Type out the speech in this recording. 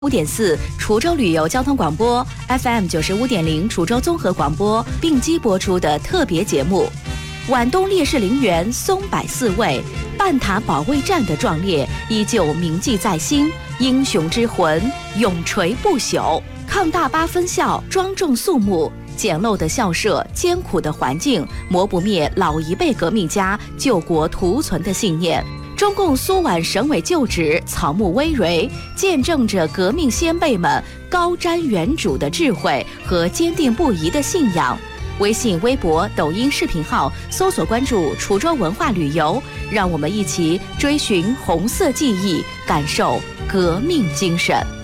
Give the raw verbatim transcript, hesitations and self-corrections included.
五点四，滁州旅游交通广播 F M 九十五点零，滁州综合广播并机播出的特别节目。皖东烈士陵园松柏四位，半塔保卫战的壮烈依旧铭记在心，英雄之魂永垂不朽。抗大八分校庄重肃穆，简陋的校舍，艰苦的环境，磨不灭老一辈革命家救国图存的信念。中共苏皖省委旧址草木葳蕤，见证着革命先辈们高瞻远瞩的智慧和坚定不移的信仰。微信、微博、抖音视频号搜索关注滁州文化旅游，让我们一起追寻红色记忆，感受革命精神。